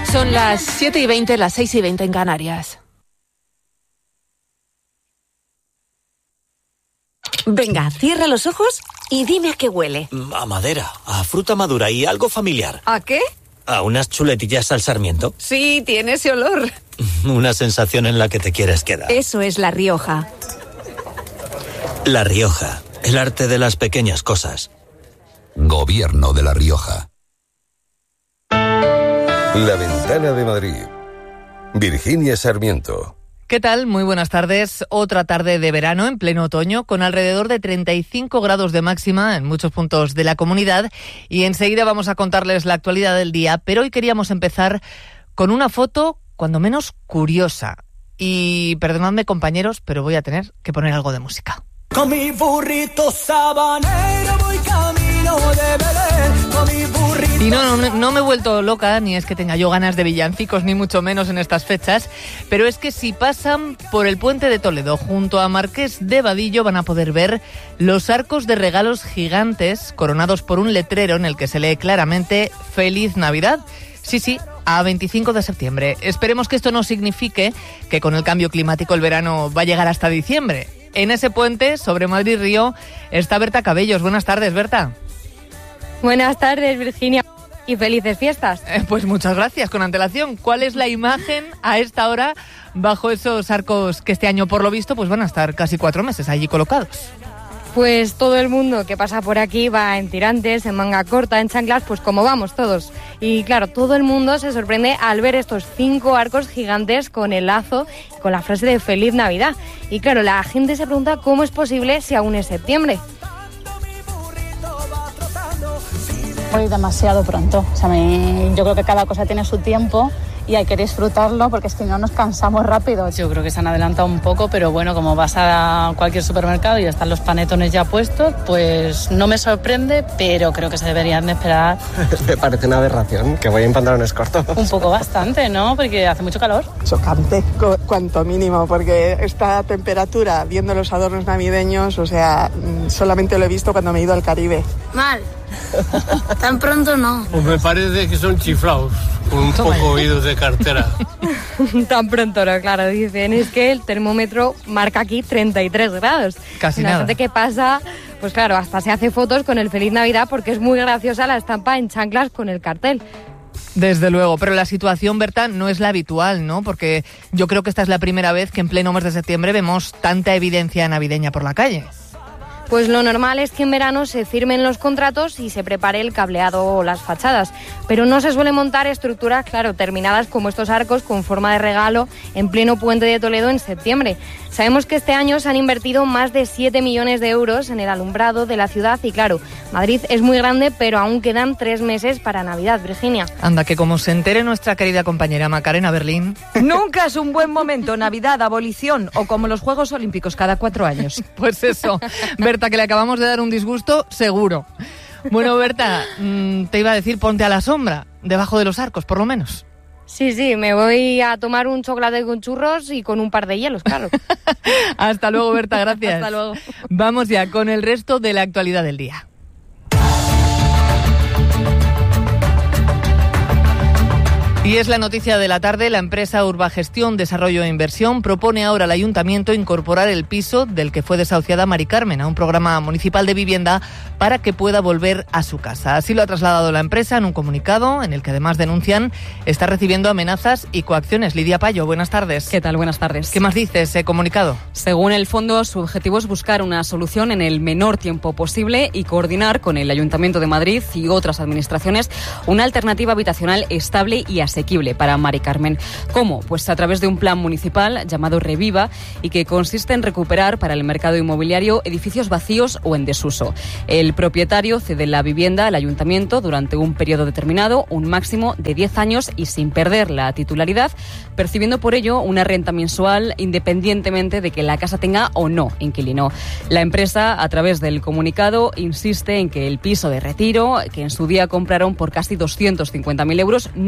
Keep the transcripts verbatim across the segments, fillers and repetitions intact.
Son las siete y veinte, las seis y veinte en Canarias. Venga, cierra los ojos y dime a qué huele. A madera, a fruta madura y algo familiar. ¿A qué? A unas chuletillas al sarmiento. Sí, tiene ese olor. Una sensación en la que te quieres quedar. Eso es La Rioja. La Rioja, el arte de las pequeñas cosas. Gobierno de La Rioja. La Ventana de Madrid. Virginia Sarmiento. ¿Qué tal? Muy buenas tardes. Otra tarde de verano en pleno otoño con alrededor de treinta y cinco grados de máxima en muchos puntos de la comunidad y enseguida vamos a contarles la actualidad del día, pero hoy queríamos empezar con una foto cuando menos curiosa. Y perdonadme, compañeros, pero voy a tener que poner algo de música. Con mi burrito sabanero voy camino de Belén, con mi burrito... Y no, no, no me he vuelto loca, ni es que tenga yo ganas de villancicos, ni mucho menos en estas fechas, pero es que si pasan por el Puente de Toledo junto a Marqués de Vadillo van a poder ver los arcos de regalos gigantes coronados por un letrero en el que se lee claramente Feliz Navidad. Sí, sí, a veinticinco de septiembre. Esperemos que esto no signifique que con el cambio climático el verano va a llegar hasta diciembre. En ese puente, sobre Madrid Río, está Berta Cabellos. Buenas tardes, Berta. Buenas tardes, Virginia, y felices fiestas. Eh, pues muchas gracias, con antelación. ¿Cuál es la imagen a esta hora bajo esos arcos que este año, por lo visto, pues van a estar casi cuatro meses allí colocados? Pues todo el mundo que pasa por aquí va en tirantes, en manga corta, en chanclas, pues como vamos todos. Y claro, todo el mundo se sorprende al ver estos cinco arcos gigantes con el lazo, con la frase de Feliz Navidad. Y claro, la gente se pregunta cómo es posible si aún es septiembre. Hoy demasiado pronto. O sea, me, yo creo que cada cosa tiene su tiempo y hay que disfrutarlo porque si no nos cansamos rápido. Yo creo que se han adelantado un poco, pero bueno, como vas a cualquier supermercado y están los panetones ya puestos, pues no me sorprende, pero creo que se deberían de esperar. Me parece una aberración que voy en pantalones cortos. Un poco bastante, ¿no? Porque hace mucho calor. Chocante, cuanto mínimo, porque esta temperatura, viendo los adornos navideños, o sea, solamente lo he visto cuando me he ido al Caribe. Mal. Tan pronto no. Pues me parece que son chiflados, con un poco oídos de cartera. Tan pronto no, claro, dicen, es que el termómetro marca aquí treinta y tres grados. Casi la nada. gente que pasa, pues claro, hasta se hace fotos con el Feliz Navidad porque es muy graciosa la estampa en chanclas con el cartel. Desde luego, pero la situación, Berta, no es la habitual, ¿no? Porque yo creo que esta es la primera vez que en pleno mes de septiembre vemos tanta evidencia navideña por la calle. Pues lo normal es que en verano se firmen los contratos y se prepare el cableado o las fachadas, pero no se suele montar estructuras, claro, terminadas como estos arcos con forma de regalo en pleno Puente de Toledo en septiembre. Sabemos que este año se han invertido más de siete millones de euros en el alumbrado de la ciudad y claro, Madrid es muy grande, pero aún quedan tres meses para Navidad, Virginia. Anda, que como se entere nuestra querida compañera Macarena Berlín... Nunca es un buen momento, Navidad, abolición o como los Juegos Olímpicos cada cuatro años. Pues eso, Berta, que le acabamos de dar un disgusto, seguro. Bueno, Berta, te iba a decir, ponte a la sombra, debajo de los arcos, por lo menos. Sí, sí, me voy a tomar un chocolate con churros y con un par de hielos, claro. Hasta luego, Berta, gracias. Hasta luego. Vamos ya con el resto de la actualidad del día. Y es la noticia de la tarde. La empresa Urbagestión Desarrollo e Inversión propone ahora al Ayuntamiento incorporar el piso del que fue desahuciada Mari Carmen a un programa municipal de vivienda para que pueda volver a su casa. Así lo ha trasladado la empresa en un comunicado en el que además denuncian está recibiendo amenazas y coacciones. Lidia Payo, buenas tardes. ¿Qué tal? Buenas tardes. ¿Qué más dice ese comunicado? Según el fondo, su objetivo es buscar una solución en el menor tiempo posible y coordinar con el Ayuntamiento de Madrid y otras administraciones una alternativa habitacional estable y asequible para Mari Carmen. ¿Cómo? Pues a través de un plan municipal llamado Reviva y que consiste en recuperar para el mercado inmobiliario edificios vacíos o en desuso. El propietario cede la vivienda al ayuntamiento durante un periodo determinado, un máximo de diez años y sin perder la titularidad, percibiendo por ello una renta mensual independientemente de que la casa tenga o no inquilino. La empresa, a través del comunicado, insiste en que el piso de Retiro, que en su día compraron por casi doscientos cincuenta mil euros, no está en venta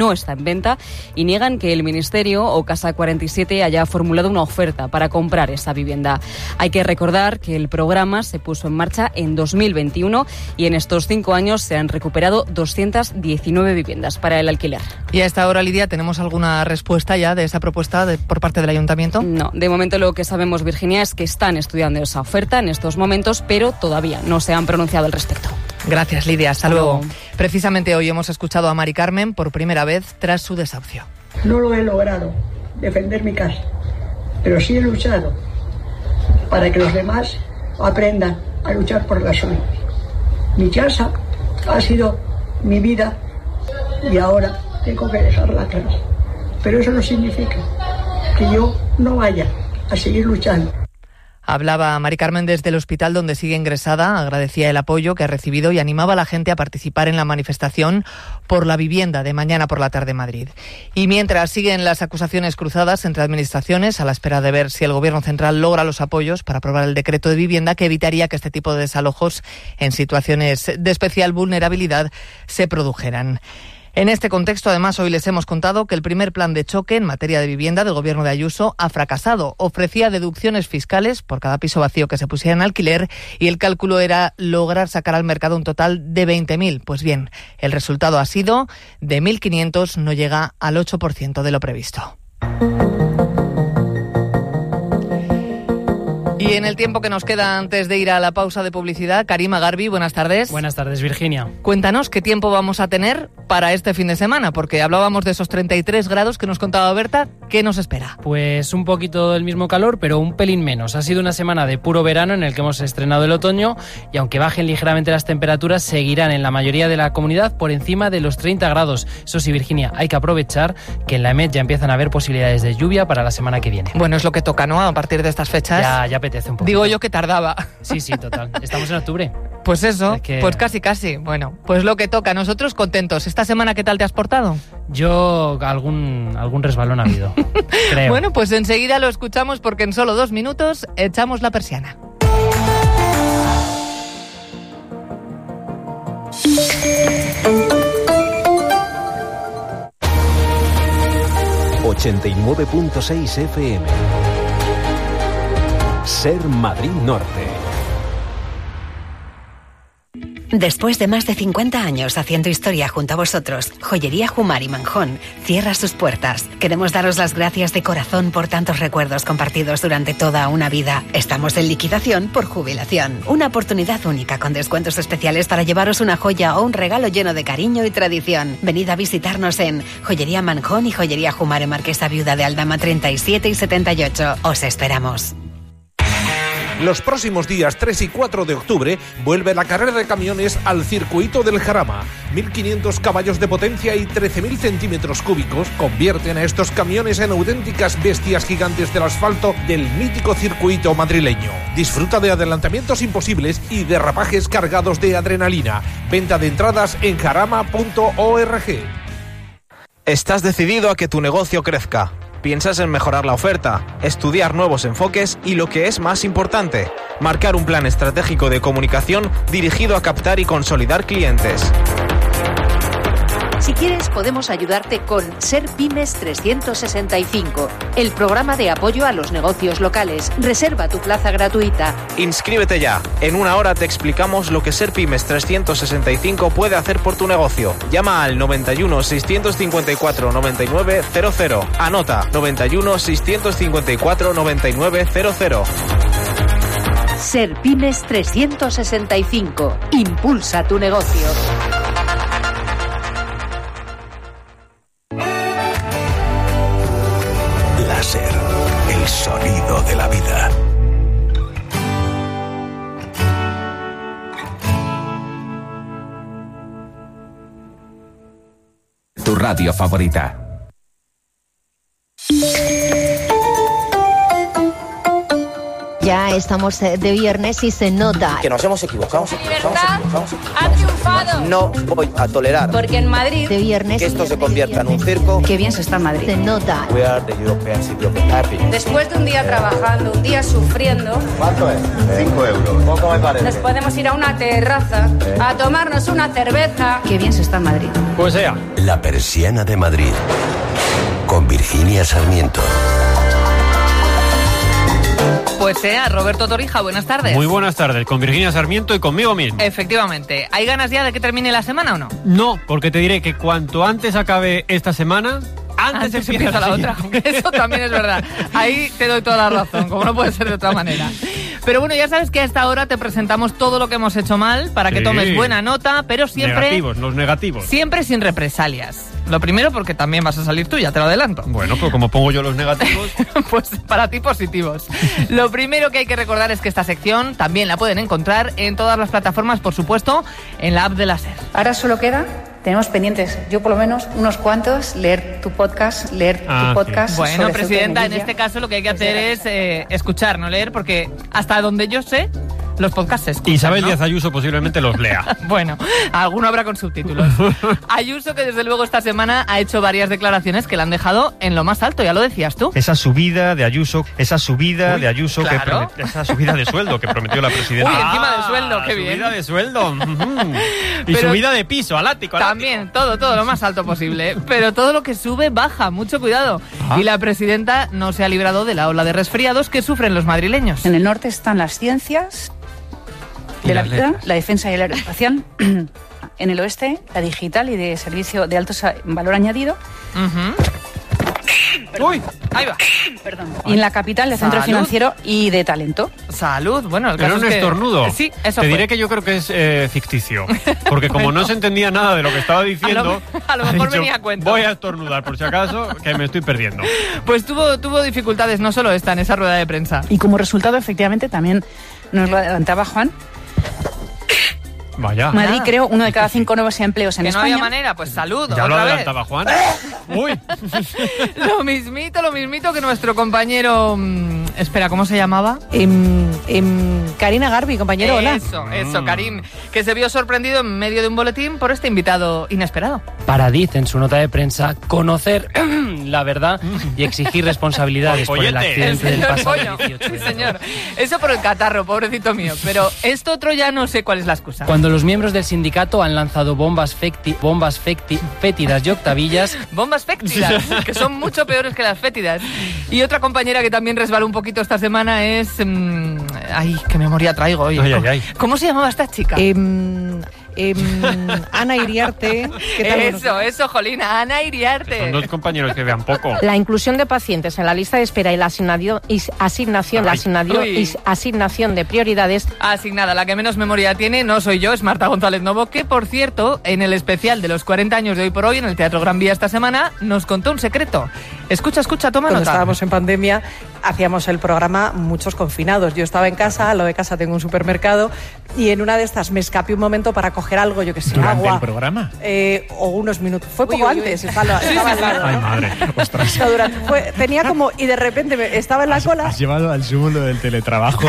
venta y niegan que el Ministerio o Casa cuarenta y siete haya formulado una oferta para comprar esa vivienda. Hay que recordar que el programa se puso en marcha en dos mil veintiuno y en estos cinco años se han recuperado doscientas diecinueve viviendas para el alquiler. Y a esta hora, Lidia, ¿tenemos alguna respuesta ya de esa propuesta de, por parte del Ayuntamiento? No, de momento lo que sabemos, Virginia, es que están estudiando esa oferta en estos momentos, pero todavía no se han pronunciado al respecto. Gracias, Lidia. Hasta luego. Precisamente hoy hemos escuchado a Mari Carmen por primera vez tras su desahucio. No lo he logrado, defender mi casa, pero sí he luchado para que los demás aprendan a luchar por la suya. Mi casa ha sido mi vida y ahora tengo que dejarla atrás. Pero eso no significa que yo no vaya a seguir luchando. Hablaba Mari Carmen desde el hospital donde sigue ingresada, agradecía el apoyo que ha recibido y animaba a la gente a participar en la manifestación por la vivienda de mañana por la tarde en Madrid. Y mientras siguen las acusaciones cruzadas entre administraciones, a la espera de ver si el Gobierno central logra los apoyos para aprobar el decreto de vivienda que evitaría que este tipo de desalojos en situaciones de especial vulnerabilidad se produjeran. En este contexto, además, hoy les hemos contado que el primer plan de choque en materia de vivienda del Gobierno de Ayuso ha fracasado. Ofrecía deducciones fiscales por cada piso vacío que se pusiera en alquiler y el cálculo era lograr sacar al mercado un total de veinte mil. Pues bien, el resultado ha sido de mil quinientos, no llega al ocho por ciento de lo previsto. Y en el tiempo que nos queda antes de ir a la pausa de publicidad, Karima Garbi, buenas tardes. Buenas tardes, Virginia. Cuéntanos qué tiempo vamos a tener para este fin de semana, porque hablábamos de esos treinta y tres grados que nos contaba Berta. ¿Qué nos espera? Pues un poquito del mismo calor, pero un pelín menos. Ha sido una semana de puro verano en el que hemos estrenado el otoño y aunque bajen ligeramente las temperaturas, seguirán en la mayoría de la comunidad por encima de los treinta grados. Eso sí, Virginia, hay que aprovechar que en la EMET ya empiezan a haber posibilidades de lluvia para la semana que viene. Bueno, es lo que toca, ¿no? A partir de estas fechas. Ya, ya apetece un poco. Digo yo que tardaba. Sí, sí, total. Estamos en octubre. Pues eso, es que... pues casi, casi. Bueno, pues lo que toca. Nosotros contentos. ¿Esta semana qué tal te has portado? Yo algún, algún resbalón ha habido, creo. Bueno, pues enseguida lo escuchamos porque en solo dos minutos echamos la persiana. ochenta y nueve punto seis F M. Ser Madrid Norte. Después de más de cincuenta años haciendo historia junto a vosotros, Joyería Jumar y Manjón cierra sus puertas. Queremos daros las gracias de corazón por tantos recuerdos compartidos durante toda una vida. Estamos en liquidación por jubilación. Una oportunidad única con descuentos especiales para llevaros una joya o un regalo lleno de cariño y tradición. Venid a visitarnos en Joyería Manjón y Joyería Jumar en Marquesa Viuda de Aldama treinta y siete y setenta y ocho. Os esperamos. Los próximos días tres y cuatro de octubre vuelve la carrera de camiones al circuito del Jarama. mil quinientos caballos de potencia y trece mil centímetros cúbicos convierten a estos camiones en auténticas bestias gigantes del asfalto del mítico circuito madrileño. Disfruta de adelantamientos imposibles y derrapajes cargados de adrenalina. Venta de entradas en jarama punto org. Estás decidido a que tu negocio crezca. Piensas en mejorar la oferta, estudiar nuevos enfoques y, lo que es más importante, marcar un plan estratégico de comunicación dirigido a captar y consolidar clientes. Si quieres, podemos ayudarte con Ser Pymes trescientos sesenta y cinco, el programa de apoyo a los negocios locales. Reserva tu plaza gratuita. Inscríbete ya. En una hora te explicamos lo que Ser Pymes trescientos sesenta y cinco puede hacer por tu negocio. Llama al noventa y uno, seiscientos cincuenta y cuatro, noventa y nueve cero cero. Anota noventa y uno, seiscientos cincuenta y cuatro, noventa y nueve cero cero. Ser Pymes trescientos sesenta y cinco. Impulsa tu negocio. Láser, el sonido de la vida. Tu radio favorita. Ya estamos de viernes y se nota. Que nos hemos equivocado. La libertad ha triunfado. No voy a tolerar. Porque en Madrid, de viernes, que esto se convierta en un circo. Qué bien se está en Madrid. Se nota. We are the European City of Happiness. Después de un día trabajando, un día sufriendo. ¿Cuánto es? Cinco euros. Poco me parece. Nos podemos ir a una terraza ¿Eh? a tomarnos una cerveza. Qué bien se está en Madrid. Pues sea. La Persiana de Madrid. Con Virginia Sarmiento. Pues sea, Roberto Torija, buenas tardes. Muy buenas tardes, con Virginia Sarmiento y conmigo mismo. Efectivamente. ¿Hay ganas ya de que termine la semana o no? No, porque te diré que cuanto antes acabe esta semana, antes, antes empieza, empieza la otra. Eso también es verdad. Ahí te doy toda la razón, como no puede ser de otra manera. Pero bueno, ya sabes que a esta hora te presentamos todo lo que hemos hecho mal para que sí. tomes buena nota, pero siempre... Negativos, los negativos. Siempre sin represalias. Lo primero porque también vas a salir tú, ya te lo adelanto. Bueno, pues como pongo yo los negativos... pues para ti positivos. Lo primero que hay que recordar es que esta sección también la pueden encontrar en todas las plataformas, por supuesto, en la app de la SER. Ahora solo queda... Tenemos pendientes, yo por lo menos, unos cuantos, leer tu podcast, leer ah, tu podcast. Sí. Bueno, presidenta, en este caso lo que hay que hacer es eh, escuchar, no leer, porque hasta donde yo sé, los podcasts se escuchan, Isabel ¿no? Díaz Ayuso posiblemente los lea. Bueno, alguno habrá con subtítulos. Ayuso, que desde luego esta semana ha hecho varias declaraciones que la han dejado en lo más alto, ya lo decías tú. Esa subida de Ayuso, esa subida Uy, de Ayuso, claro. que promet, esa subida de sueldo que prometió la presidenta. Uy, encima del sueldo, qué bien. Subida de sueldo. Y Pero subida de piso, al ático, al También, ático. todo, todo lo más alto posible. Pero todo lo que sube, baja, mucho cuidado. Ah. Y la presidenta no se ha librado de la ola de resfriados que sufren los madrileños. En el norte están las ciencias de la vida, la defensa y la aeroespacial. En el oeste, la digital y de servicio de alto valor añadido. Uh-huh. Uy, ahí va. Perdón. Y en la capital, de centro Salud. financiero y de talento. Salud, bueno, el caso Era un es que... estornudo. Sí, eso Te fue. diré que yo creo que es eh, ficticio. Porque como Bueno. no se entendía nada de lo que estaba diciendo, A lo- a lo ha mejor dicho, venía a cuento. voy a estornudar por si acaso, que me estoy perdiendo. Pues tuvo, tuvo dificultades, no solo esta, en esa rueda de prensa. Y como resultado, efectivamente, también nos lo adelantaba Juan. Vaya. Madrid Ah. creó uno de cada cinco nuevos empleos en Que no España. había manera, pues salud, Ya lo otra vez. adelantaba Juan. Uy. Lo mismito, lo mismito que nuestro compañero... mmm, espera, ¿cómo se llamaba? Em, em, Karina Garbi, compañero, hola. Eso, eso, Karim, que se vio sorprendido en medio de un boletín por este invitado inesperado. Para dice en su nota de prensa conocer la verdad y exigir responsabilidades por el Pollete. accidente El del señor pasado Pollo. dieciocho de Sí, enero. señor. Eso por el catarro, pobrecito mío. Pero esto otro ya no sé cuál es la excusa. Cuando los miembros del sindicato han lanzado bombas, fecti, bombas fecti, fétidas y octavillas... Bombas fétidas, que son mucho peores que las fétidas. Y otra compañera que también resbaló un poquito esta semana es... mmm, ay, qué memoria traigo hoy. Ay, ay, ay. ¿Cómo se llamaba esta chica? Em, em, Ana Iriarte. ¿Qué tal? Eso, eso, Jolina, Ana Iriarte. Son dos compañeros que vean poco. La inclusión de pacientes en la lista de espera y la asignación, y asignación, la Ay. asignación, Uy. y asignación de prioridades. Asignada, la que menos memoria tiene no soy yo, es Marta González Novo, que por cierto, en el especial de los cuarenta años de Hoy por Hoy, en el Teatro Gran Vía esta semana, nos contó un secreto. Escucha, escucha, toma Cuando nota. estábamos en pandemia, hacíamos el programa muchos confinados. Yo estaba en casa, al lado de casa tengo un supermercado, y en una de estas me escapé un momento para coger algo, yo que sé, ¿Durante agua. el programa? Eh, o unos minutos. Fue Uy, poco uy, uy. antes, estaba, estaba al lado. Ay, madre. Ostras. No, durante- fue- tenía como, y de repente me- estaba en la cola, Has llevado al súmulo del teletrabajo.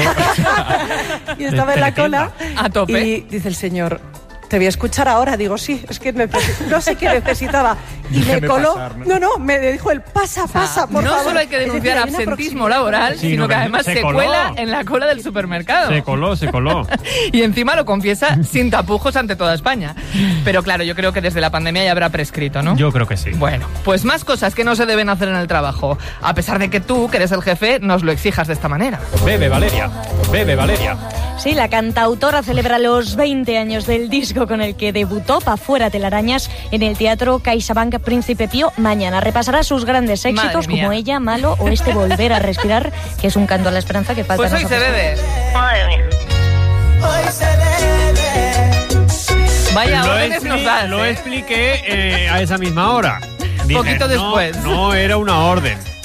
y estaba en la cola, A tope. y dice el señor... Te voy a escuchar ahora. Digo, sí, es que necesi- no sé qué necesitaba. Y me Déjeme coló. pasar, ¿no? no, no, me dijo el pasa, pasa, por no favor. solo hay que Es decir, denunciar hay una absentismo proximidad. laboral, Sí, sino no, que que además se se, coló. cuela en la cola del supermercado. Se coló, se coló. Y encima lo confiesa sin tapujos ante toda España. Pero claro, yo creo que desde la pandemia ya habrá prescrito, ¿no? Yo creo que sí. Bueno, pues más cosas que no se deben hacer en el trabajo, a pesar de que tú, que eres el jefe, nos lo exijas de esta manera. Bebe, Valeria. Bebe, Valeria. Sí, la cantautora celebra los veinte años del disco con el que debutó Pa' Fuera Telarañas en el Teatro CaixaBank Príncipe Pío. Mañana repasará sus grandes éxitos Madre mía. como Ella, Malo o este Volver a Respirar, que es un canto a la esperanza que falta. Pues hoy nos se ha bebe. Madre mía. Hoy se bebe. Vaya lo órdenes nos expli- das, Lo ¿eh? expliqué eh, a esa misma hora. Dije, Poquito no, después. No era una orden.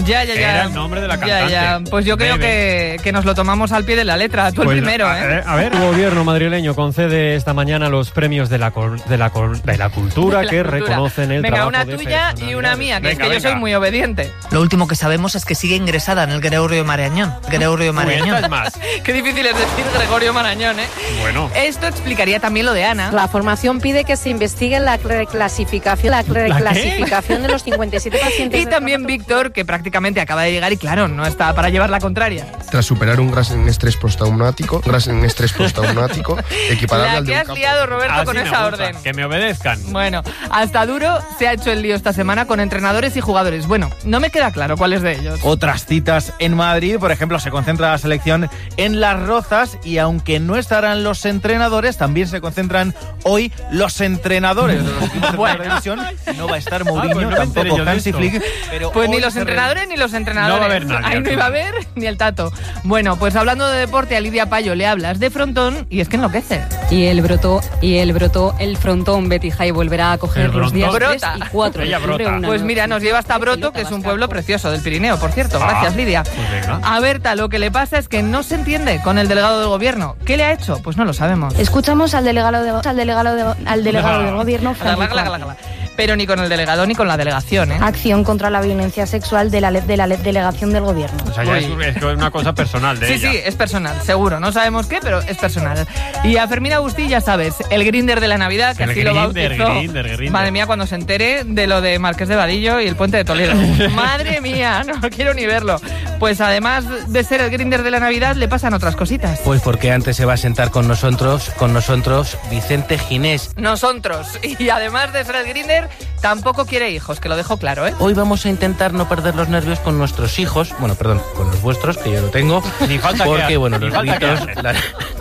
Ya, ya, ya. Era el nombre de la cantante. Ya, ya. Pues yo creo que, que nos lo tomamos al pie de la letra. Tú Pues, el primero, a, ¿eh? A ver, el gobierno madrileño concede esta mañana los premios de la, col- de la, col- de la cultura De la que cultura. reconocen el Venga, trabajo una de tuya y una mía, que Venga, es que venga. yo soy muy obediente. Lo último que sabemos es que sigue ingresada en el Gregorio Marañón. Gregorio Marañón. es más. Qué difícil es decir Gregorio Marañón, ¿eh? Bueno. Esto explicaría también lo de Ana. La formación pide que se investigue la reclasificación, la reclasificación de los cincuenta y siete pacientes. Y también Víctor, que prácticamente acaba de llegar y claro, no está para llevar la contraria. Tras superar un gran estrés postraumático, gran estrés postraumático, equiparable La al de que un has campo. liado, Roberto, Así con me esa gusta, orden. Que me obedezcan. Bueno, hasta duro se ha hecho el lío esta semana con entrenadores y jugadores. Bueno, no me queda claro cuáles de ellos. Otras citas en Madrid, por ejemplo, se concentra la selección en Las Rozas y aunque no estarán los entrenadores, también se concentran hoy los entrenadores de los equipos de Bueno. primera división. No va a estar Mourinho, pues no me enteré tampoco yo de Hansi esto. Flick. Pero Pues ni hoy los se re- entrenadores ni los entrenadores. No va a haber nadie, Ahí al no iba a final. haber ni el tato. Bueno, pues hablando de deporte, a Lidia Payo le hablas de frontón y es que enloquece. Y el brotó, y el brotó, el frontón Betty High volverá a coger El los brontón. días tres Brota. y cuatro de Ella octubre. brota. Una Pues noche. mira, nos lleva hasta Broto, que es un pueblo precioso del Pirineo, por cierto. Ah, Gracias, Lidia. pues venga. A Berta lo que le pasa es que no se entiende con el delegado de gobierno. ¿Qué le ha hecho? Pues no lo sabemos. Escuchamos al delegado, de- al delegado, de- al delegado del gobierno, Fran Gla, gla, gla, gla, gla. Pero ni con el delegado ni con la delegación, ¿eh? Acción contra la violencia sexual de la, le- de la le- delegación del gobierno. O sea, ya es, es una cosa personal de Sí, ella. sí, es personal, seguro. No sabemos qué, pero es personal. Y a Fermín Agustí, ya sabes, el grinder de la Navidad, que El así lo grinder, bautizó. grinder, grinder. Madre mía, cuando se entere de lo de Marqués de Vadillo y el Puente de Toledo. Madre mía, no quiero ni verlo. Pues además de ser el grinder de la Navidad, le pasan otras cositas. Pues porque antes se va a sentar con nosotros, con nosotros Vicente Ginés. Nosotros. Y además de ser el grinder, tampoco quiere hijos, que lo dejo claro, ¿eh? Hoy vamos a intentar no perder los nervios con nuestros hijos, bueno, perdón, con los vuestros, que yo lo tengo, Ni falta que porque, hace, bueno, ni los falta que gritos, hace. la-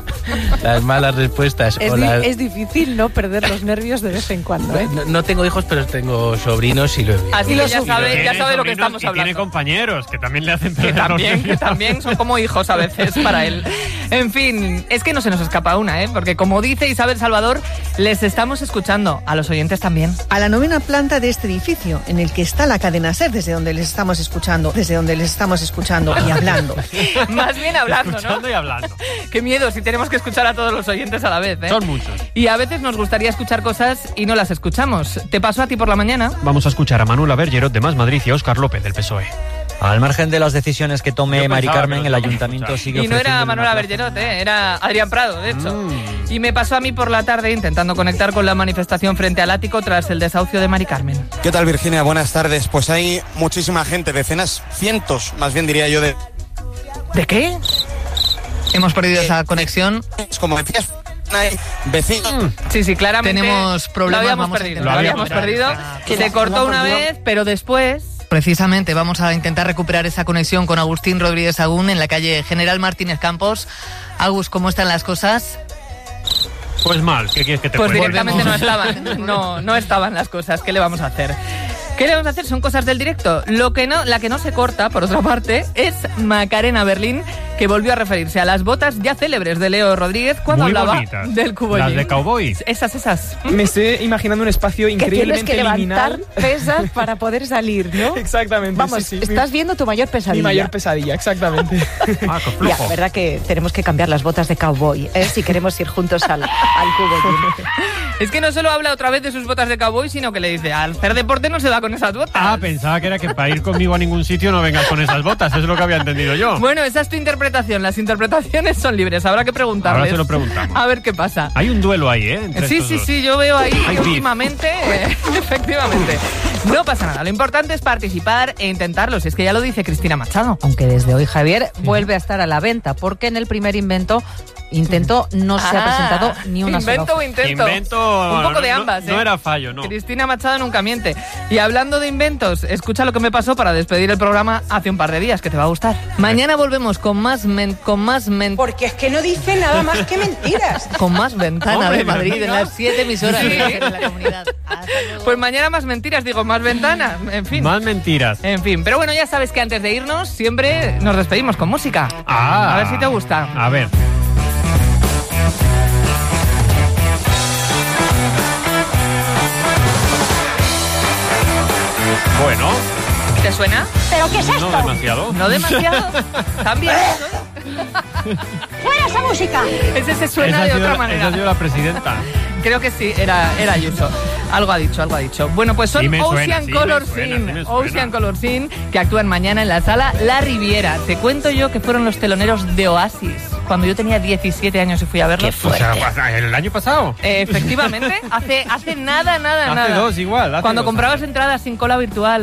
las malas respuestas Es, o di- las- es difícil no perder los nervios de vez en cuando, ¿eh? No, no tengo hijos, pero tengo sobrinos y lo he visto. Así que ya sabe, ya Tiene sabe lo que sobrinos estamos y hablando. tiene compañeros que también le hacen Que perder los también, que nervios. también son como hijos a veces para él. En fin, es que no se nos escapa una, ¿eh? Porque como dice Isabel Salvador, les estamos escuchando, a los oyentes también. A la novena planta de este edificio, en el que está la cadena SER, desde donde les estamos escuchando, desde donde les estamos escuchando y hablando. Más bien hablando, ¿no? Escuchando y hablando. Qué miedo si tenemos que escuchar a todos los oyentes a la vez, ¿eh? Son muchos. Y a veces nos gustaría escuchar cosas y no las escuchamos. ¿Te pasó a ti por la mañana? Vamos a escuchar a Manuela Bergerot de Más Madrid y a Óscar López del P S O E. Al margen de las decisiones que tome Yo Mari pensaba Carmen, que el lo ayuntamiento escuchar. sigue Y no era ofreciéndole Manuela una Bergerot, ¿eh? Era Adrián Prado, de hecho. Mm. Y me pasó a mí por la tarde intentando conectar con la manifestación frente al ático tras el desahucio de Mari Carmen. ¿Qué tal, Virginia? Buenas tardes. Pues hay muchísima gente, decenas, cientos, más bien diría yo, de... ¿De qué? Hemos perdido esa conexión. Como decías, hay vecinos... Sí, sí, claramente. Tenemos problemas, Lo habíamos vamos a perdido. intentar Lo habíamos recuperar. perdido. Se cortó una vez, pero después. Precisamente vamos a intentar recuperar esa conexión con Agustín Rodríguez Agún en la calle General Martínez Campos. Agus, ¿cómo están las cosas? Pues mal, ¿qué quieres que te Pues cuente? directamente no estaban. No, no estaban las cosas. ¿Qué le vamos a hacer? ¿Qué le vamos a hacer? Son cosas del directo. Lo que no, la que no se corta, por otra parte, es Macarena Berlín, que volvió a referirse a las botas ya célebres de Leo Rodríguez cuando Muy hablaba bonitas. del cubo Las Gym. de cowboy. Esas, esas. Me estoy imaginando un espacio Que tienes increíblemente que levantar liminal. pesas para poder salir, ¿no? Exactamente. Vamos, sí, sí. estás viendo tu mayor pesadilla. Mi mayor pesadilla, exactamente. Ah, qué Ya, flojo. verdad que tenemos que cambiar las botas de cowboy, ¿eh? Si queremos ir juntos al, al cubo gym. Es que no solo habla otra vez de sus botas de cowboy, sino que le dice, al hacer deporte no se va con esas botas. Ah, pensaba que era que para ir conmigo a ningún sitio no vengas con esas botas. Eso es lo que había entendido yo. Bueno, esa es tu interpretación. Las interpretaciones son libres. Habrá que preguntarles. Ahora se lo preguntamos. A ver qué pasa. Hay un duelo ahí, ¿eh? Entre Sí, estos sí, dos. sí, yo veo ahí Hay que beef. últimamente, eh, efectivamente. No pasa nada, lo importante es participar e intentarlo, si es que ya lo dice Cristina Machado. Aunque desde hoy, Javier, vuelve a estar a la venta, porque en el primer invento, intento no se ha Ah, presentado ni una sola invento o oferta. intento. Invento, Un poco de no- ambas, no, ¿eh? no era fallo, no. Cristina Machado nunca miente. Y hablando de inventos, escucha lo que me pasó para despedir el programa hace un par de días, que te va a gustar. Mañana volvemos con más men, con más men, Porque es que no dice nada más que mentiras. Con más ventana Hombre, de Madrid en ¿no? las siete emisoras Sí. de la comunidad. Pues mañana más mentiras, digo, más ventanas, en fin. Más mentiras. En fin, pero bueno, ya sabes que antes de irnos siempre nos despedimos con música. Ah. A ver si te gusta. A ver. Bueno, ¿Te suena? ¿Pero qué es esto? No demasiado. ¿No demasiado? ¿También? ¡Fuera esa música! Ese se suena Esa ha de sido otra la- manera. esa ha sido la presidenta. Creo que sí, era, era Ayuso. Algo ha dicho, algo ha dicho. Bueno, pues son Sí me suena, Ocean sí me Color suena, Scene. sí me suena. Ocean Color Scene, que actúan mañana en la sala La Riviera. Te cuento yo que fueron los teloneros de Oasis cuando yo tenía diecisiete años y fui a verlos. O sea, ¿el año pasado? Eh, efectivamente, hace, hace nada, nada, Hace nada. dos igual, hace Cuando dos comprabas entradas sin cola virtual